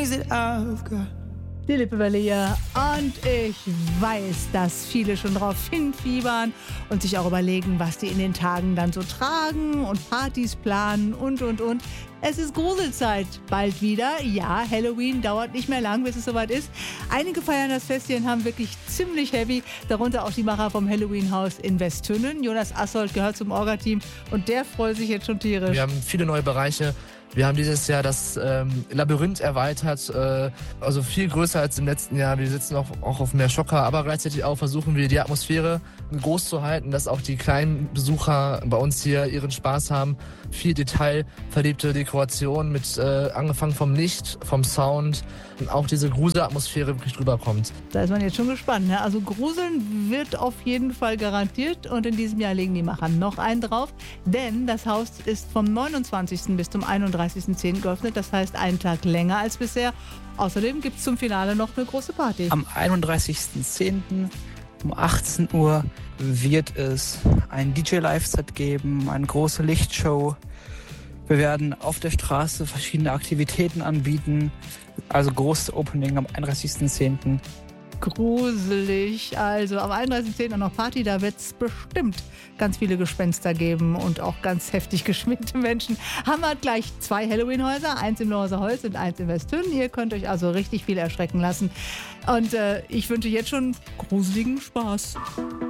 that I've got. Die Lippe-Welle und ich weiß, dass viele schon drauf hinfiebern und sich auch überlegen, was die in den Tagen dann so tragen und Partys planen und. Es ist Gruselzeit bald wieder. Ja, Halloween dauert nicht mehr lang, bis es soweit ist. Einige feiern das Fest hier und haben wirklich ziemlich heavy, darunter auch die Macher vom Halloween-Haus in Westtünnen. Jonas Assold gehört zum Orga-Team und der freut sich jetzt schon tierisch. Wir haben viele neue Bereiche. Wir haben dieses Jahr das Labyrinth erweitert, also viel größer als im letzten Jahr. Wir sitzen auch auf mehr Schocker, aber gleichzeitig auch versuchen wir die Atmosphäre groß zu halten, dass auch die kleinen Besucher bei uns hier ihren Spaß haben. Viel detailverliebte Dekoration mit angefangen vom Licht, vom Sound und auch diese Gruselatmosphäre wirklich drüber kommt. Da ist man jetzt schon gespannt, ne? Also Gruseln wird auf jeden Fall garantiert und in diesem Jahr legen die Macher noch einen drauf, denn das Haus ist vom 29. bis zum 31.10. geöffnet, das heißt einen Tag länger als bisher. Außerdem gibt es zum Finale noch eine große Party. Am 31.10. um 18 Uhr wird es ein DJ-Live-Set geben, eine große Lichtshow. Wir werden auf der Straße verschiedene Aktivitäten anbieten. Also großes Opening am 31.10. Gruselig. Also am 31.10. noch Party, da wird es bestimmt ganz viele Gespenster geben und auch ganz heftig geschminkte Menschen. Haben wir gleich 2 Halloween-Häuser, eins im Lorser Holz und eins in Westtünnen. Ihr könnt euch also richtig viel erschrecken lassen. Und ich wünsche jetzt schon gruseligen Spaß.